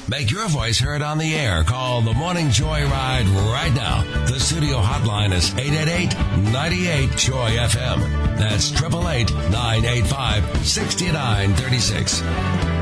Make your voice heard on the air. Call the Morning Joy Ride right now. The studio hotline is 888-98-JOY-FM. That's 888-985-6936.